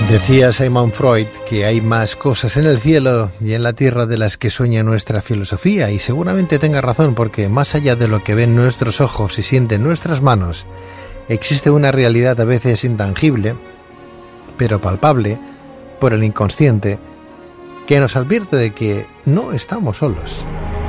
Decía Sigmund Freud que hay más cosas en el cielo y en la tierra de las que sueña nuestra filosofía, y seguramente tenga razón, porque más allá de lo que ven nuestros ojos y sienten nuestras manos, existe una realidad a veces intangible, pero palpable por el inconsciente, que nos advierte de que no estamos solos.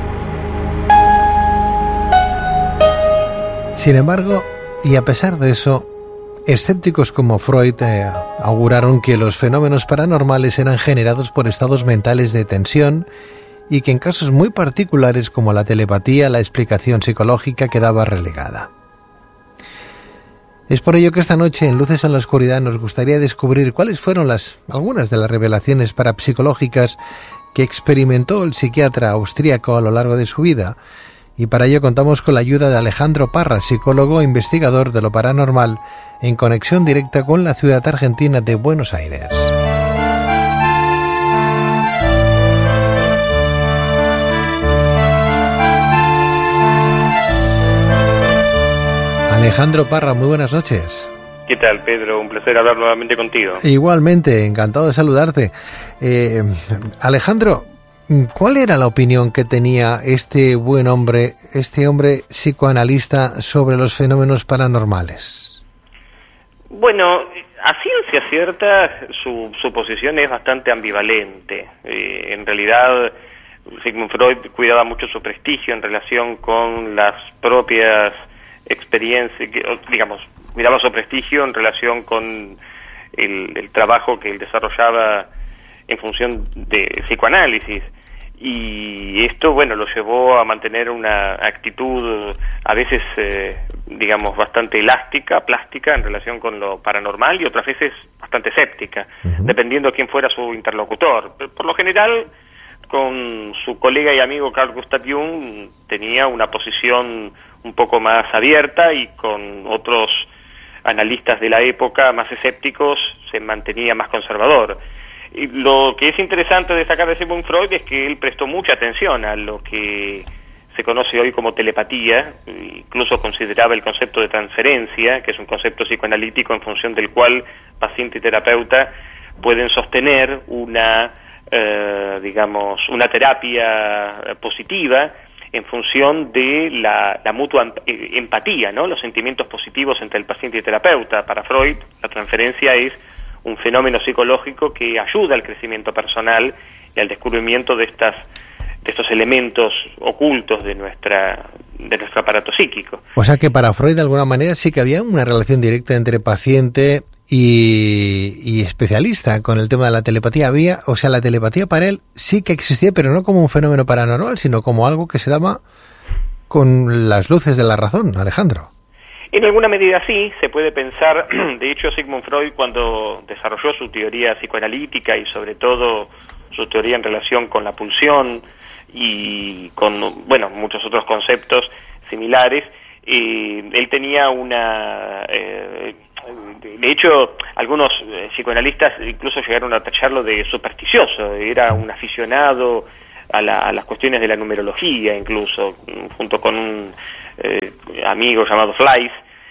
Sin embargo, y a pesar de eso, escépticos como Freud auguraron que los fenómenos paranormales eran generados por estados mentales de tensión y que en casos muy particulares como la telepatía, la explicación psicológica quedaba relegada. Es por ello que esta noche en Luces en la Oscuridad nos gustaría descubrir cuáles fueron algunas de las revelaciones parapsicológicas que experimentó el psiquiatra austríaco a lo largo de su vida, y para ello contamos con la ayuda de Alejandro Parra, psicólogo e investigador de lo paranormal, en conexión directa con la ciudad argentina de Buenos Aires. Alejandro Parra, muy buenas noches. ¿Qué tal, Pedro? Un placer hablar nuevamente contigo. Igualmente, encantado de saludarte. Alejandro, ¿cuál era la opinión que tenía este buen hombre, este hombre psicoanalista, sobre los fenómenos paranormales? Bueno, a ciencia cierta, su posición es bastante ambivalente. En realidad, Sigmund Freud cuidaba mucho su prestigio en relación con las propias experiencias, digamos, cuidaba su prestigio en relación con el trabajo que él desarrollaba en función de psicoanálisis. Y esto, bueno, lo llevó a mantener una actitud a veces, digamos, bastante elástica, plástica en relación con lo paranormal, y otras veces bastante escéptica, dependiendo de quién fuera su interlocutor. Por lo general, con su colega y amigo Carl Gustav Jung tenía una posición un poco más abierta, y con otros analistas de la época más escépticos se mantenía más conservador. Y lo que es interesante destacar de Sigmund Freud es que él prestó mucha atención a lo que se conoce hoy como telepatía, incluso consideraba el concepto de transferencia, que es un concepto psicoanalítico en función del cual paciente y terapeuta pueden sostener una terapia positiva en función de la mutua empatía, ¿no? Los sentimientos positivos entre el paciente y el terapeuta. Para Freud, la transferencia es un fenómeno psicológico que ayuda al crecimiento personal y al descubrimiento de estos elementos ocultos de nuestro aparato psíquico. O sea que para Freud, de alguna manera, sí que había una relación directa entre paciente y especialista con el tema de la telepatía. La telepatía para él sí que existía, pero no como un fenómeno paranormal, sino como algo que se daba con las luces de la razón, Alejandro. En alguna medida sí, se puede pensar. De hecho, Sigmund Freud, cuando desarrolló su teoría psicoanalítica y sobre todo su teoría en relación con la pulsión y con, bueno, muchos otros conceptos similares, él tenía de hecho, algunos psicoanalistas incluso llegaron a tacharlo de supersticioso. Era un aficionado a las cuestiones de la numerología, incluso, junto con un amigo llamado Fleiss.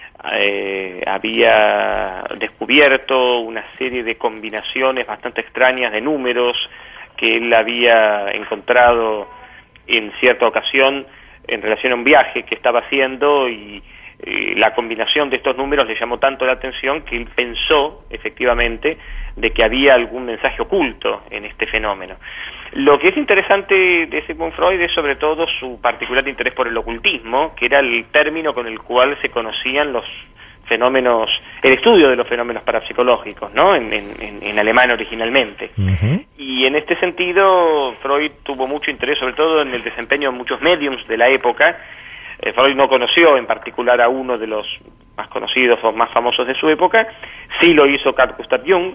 Había descubierto una serie de combinaciones bastante extrañas de números que él había encontrado en cierta ocasión en relación a un viaje que estaba haciendo, y la combinación de estos números le llamó tanto la atención que él pensó efectivamente de que había algún mensaje oculto en este fenómeno. Lo que es interesante de Sigmund Freud es sobre todo su particular interés por el ocultismo, que era el término con el cual se conocían los fenómenos, el estudio de los fenómenos parapsicológicos, ¿no? En alemán originalmente. Y en este sentido, Freud tuvo mucho interés, sobre todo en el desempeño de muchos médiums de la época. Freud no conoció en particular a uno de los más conocidos o más famosos de su época, sí lo hizo Carl Gustav Jung,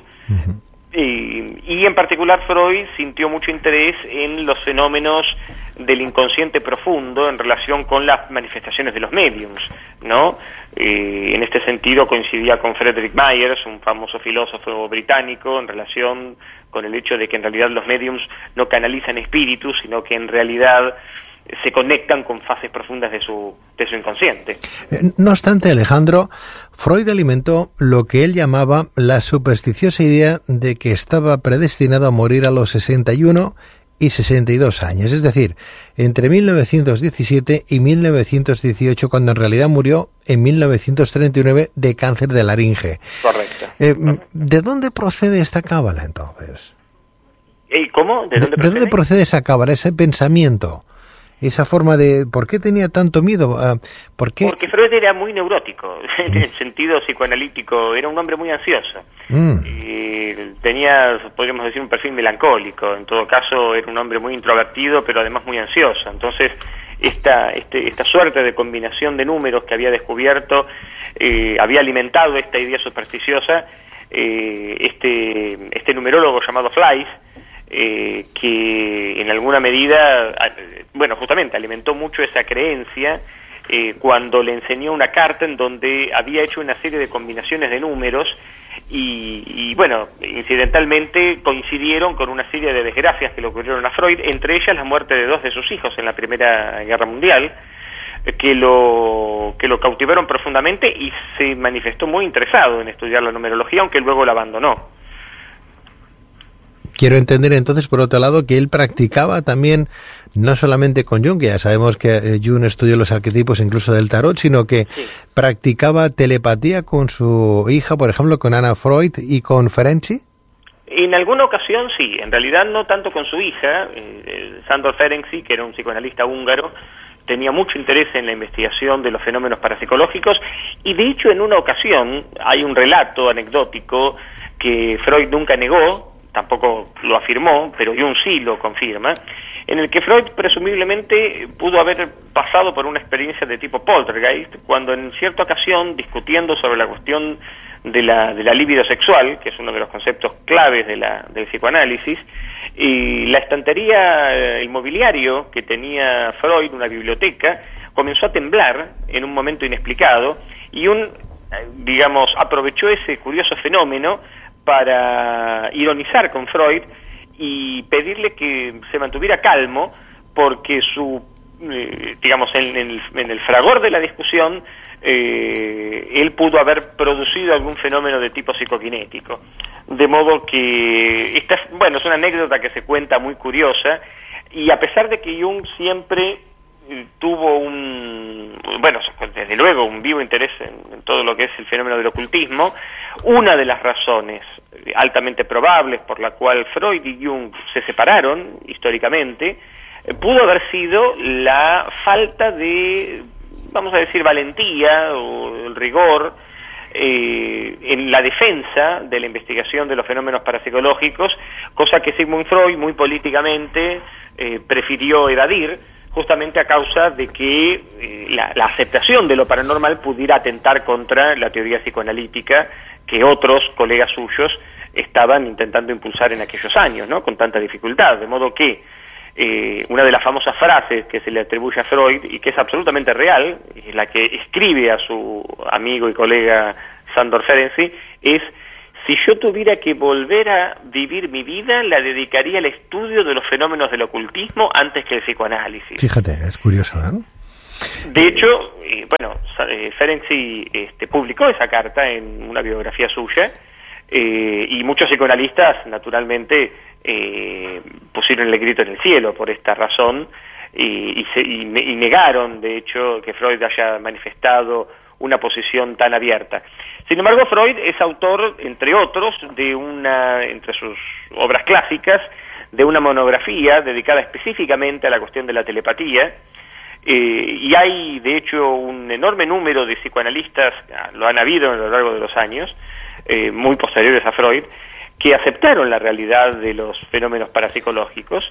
y en particular Freud sintió mucho interés en los fenómenos del inconsciente profundo en relación con las manifestaciones de los médiums, ¿no? En este sentido coincidía con Frederick Myers, un famoso filósofo británico, en relación con el hecho de que en realidad los médiums no canalizan espíritus, sino que en realidad se conectan con fases profundas de su inconsciente. No obstante, Alejandro, Freud alimentó lo que él llamaba la supersticiosa idea de que estaba predestinado a morir a los 61 y 62 años, es decir, entre 1917 y 1918, cuando en realidad murió en 1939 de cáncer de laringe. Correcto. ¿De dónde procede esta cábala, entonces? ¿Cómo? ¿De dónde procede esa cábala, ese pensamiento? Esa forma de... ¿Por qué tenía tanto miedo? ¿Por qué? Porque Freud era muy neurótico, en el sentido psicoanalítico, era un hombre muy ansioso. Tenía, podríamos decir, un perfil melancólico. En todo caso, era un hombre muy introvertido, pero además muy ansioso. Entonces, esta suerte de combinación de números que había descubierto había alimentado esta idea supersticiosa. Este numerólogo llamado Fleiss, que en alguna medida, bueno, justamente alimentó mucho esa creencia cuando le enseñó una carta en donde había hecho una serie de combinaciones de números y bueno, incidentalmente coincidieron con una serie de desgracias que le ocurrieron a Freud, entre ellas la muerte de 2 de sus hijos en la Primera Guerra Mundial, que lo cautivaron profundamente y se manifestó muy interesado en estudiar la numerología, aunque luego la abandonó. Quiero entender entonces, por otro lado, que él practicaba también, no solamente con Jung, que ya sabemos que Jung estudió los arquetipos incluso del tarot, sino que practicaba telepatía con su hija, por ejemplo, con Anna Freud y con Ferenczi. En alguna ocasión sí, en realidad no tanto con su hija. Sándor Ferenczi, que era un psicoanalista húngaro, tenía mucho interés en la investigación de los fenómenos parapsicológicos y de hecho en una ocasión hay un relato anecdótico que Freud nunca negó, tampoco lo afirmó, pero Jung sí lo confirma, en el que Freud presumiblemente pudo haber pasado por una experiencia de tipo poltergeist, cuando en cierta ocasión, discutiendo sobre la cuestión de la libido sexual, que es uno de los conceptos claves del psicoanálisis, y la estantería, el mobiliario que tenía Freud, una biblioteca, comenzó a temblar en un momento inexplicado, y aprovechó ese curioso fenómeno para ironizar con Freud y pedirle que se mantuviera calmo porque en el fragor de la discusión él pudo haber producido algún fenómeno de tipo psicoquinético. De modo que es una anécdota que se cuenta muy curiosa, y a pesar de que Jung siempre tuvo desde luego un vivo interés en todo lo que es el fenómeno del ocultismo, una de las razones altamente probables por la cual Freud y Jung se separaron históricamente pudo haber sido la falta de, vamos a decir, valentía o el rigor en la defensa de la investigación de los fenómenos parapsicológicos, cosa que Sigmund Freud muy políticamente prefirió evadir, justamente a causa de que la aceptación de lo paranormal pudiera atentar contra la teoría psicoanalítica que otros colegas suyos estaban intentando impulsar en aquellos años, ¿no?, con tanta dificultad. De modo que una de las famosas frases que se le atribuye a Freud, y que es absolutamente real, y la que escribe a su amigo y colega Sándor Ferenczi, es: si yo tuviera que volver a vivir mi vida, la dedicaría al estudio de los fenómenos del ocultismo antes que el psicoanálisis. Fíjate, es curioso, ¿eh? De hecho, Ferenczi publicó esa carta en una biografía suya, y muchos psicoanalistas, naturalmente, pusieron el grito en el cielo por esta razón, y negaron, de hecho, que Freud haya manifestado una posición tan abierta. Sin embargo, Freud es autor, entre otros, entre sus obras clásicas, de una monografía dedicada específicamente a la cuestión de la telepatía, y hay, de hecho, un enorme número de psicoanalistas, lo han habido a lo largo de los años, muy posteriores a Freud, que aceptaron la realidad de los fenómenos parapsicológicos,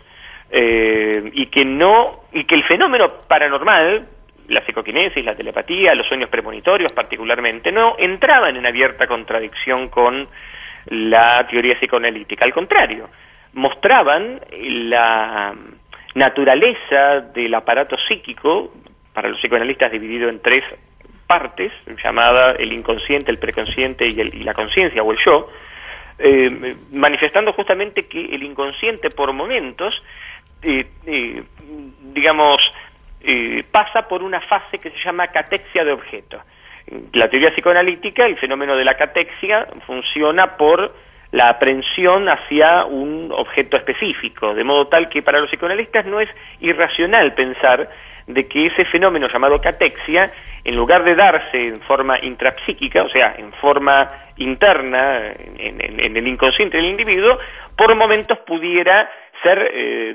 y que el fenómeno paranormal, la psicoquinesis, la telepatía, los sueños premonitorios particularmente, no entraban en abierta contradicción con la teoría psicoanalítica. Al contrario, mostraban la naturaleza del aparato psíquico, para los psicoanalistas dividido en 3 partes, llamada el inconsciente, el preconsciente y la conciencia o el yo, manifestando justamente que el inconsciente por momentos pasa por una fase que se llama catexia de objeto. La teoría psicoanalítica, el fenómeno de la catexia funciona por la aprehensión hacia un objeto específico, de modo tal que para los psicoanalistas no es irracional pensar de que ese fenómeno llamado catexia, en lugar de darse en forma intrapsíquica, o sea, en forma interna, en el inconsciente del individuo, por momentos pudiera ser,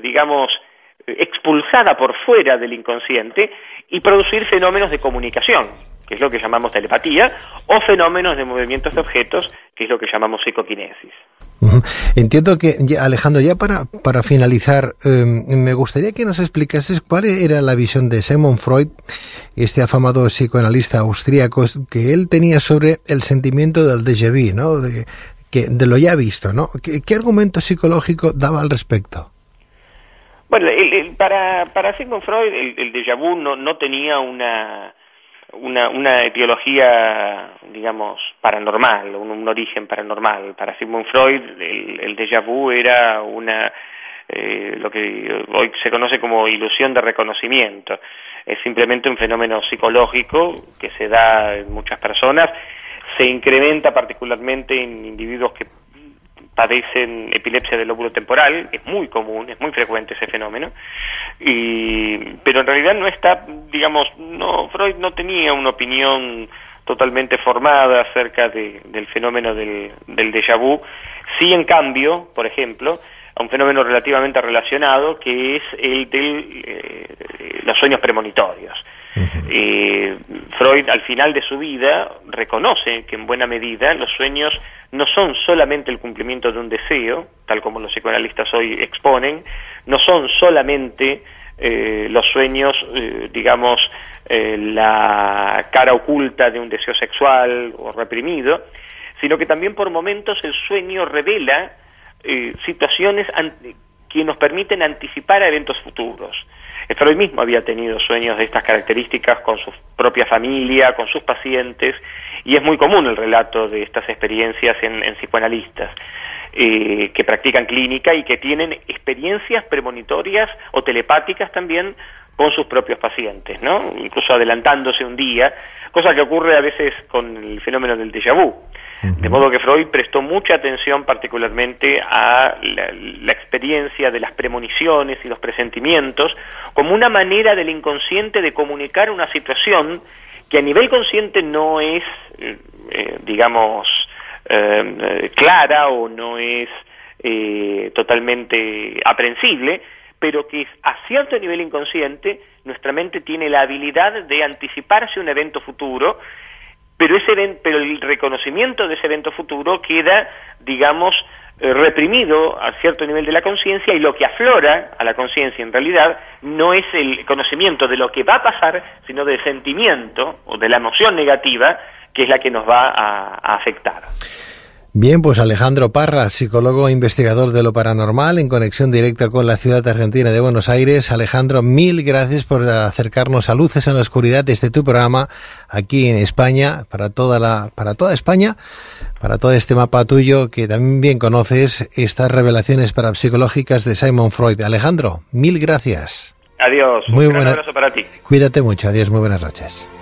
expulsada por fuera del inconsciente y producir fenómenos de comunicación, que es lo que llamamos telepatía, o fenómenos de movimientos de objetos, que es lo que llamamos psicoquinesis. Entiendo que, Alejandro, ya para finalizar, me gustaría que nos explicases cuál era la visión de Sigmund Freud, este afamado psicoanalista austríaco, que él tenía sobre el sentimiento del déjà vu, ¿no? De lo ya visto, ¿no? ¿Qué argumento psicológico daba al respecto? Bueno, para Sigmund Freud el déjà vu no tenía una etiología, digamos, paranormal, un origen paranormal. Para Sigmund Freud el déjà vu era lo que hoy se conoce como ilusión de reconocimiento. Es simplemente un fenómeno psicológico que se da en muchas personas, se incrementa particularmente en individuos que padecen epilepsia del lóbulo temporal, es muy común, es muy frecuente ese fenómeno, pero en realidad no está, Freud no tenía una opinión totalmente formada acerca del fenómeno del déjà vu. Sí, en cambio, por ejemplo, a un fenómeno relativamente relacionado, que es el de los sueños premonitorios. Freud, al final de su vida, reconoce que en buena medida los sueños no son solamente el cumplimiento de un deseo, tal como los psicoanalistas hoy exponen, no son solamente los sueños, la cara oculta de un deseo sexual o reprimido, sino que también por momentos el sueño revela situaciones que nos permiten anticipar a eventos futuros. Freud mismo había tenido sueños de estas características con su propia familia, con sus pacientes, y es muy común el relato de estas experiencias en psicoanalistas que practican clínica y que tienen experiencias premonitorias o telepáticas también con sus propios pacientes, ¿no? Incluso adelantándose un día, cosa que ocurre a veces con el fenómeno del déjà vu. De modo que Freud prestó mucha atención particularmente a la experiencia de las premoniciones y los presentimientos como una manera del inconsciente de comunicar una situación que a nivel consciente no es, clara o no es totalmente aprehensible, pero que a cierto nivel inconsciente nuestra mente tiene la habilidad de anticiparse un evento futuro, pero el reconocimiento de ese evento futuro queda, reprimido a cierto nivel de la conciencia, y lo que aflora a la conciencia en realidad no es el conocimiento de lo que va a pasar, sino del sentimiento o de la emoción negativa, que es la que nos va a afectar. Bien, pues Alejandro Parra, psicólogo e investigador de lo paranormal, en conexión directa con la ciudad argentina de Buenos Aires. Alejandro, mil gracias por acercarnos a Luces en la Oscuridad desde tu programa aquí en España, para toda España, para todo este mapa tuyo que también bien conoces, estas revelaciones parapsicológicas de Sigmund Freud. Alejandro, mil gracias. Adiós, un gran abrazo para ti. Cuídate mucho, adiós, muy buenas noches.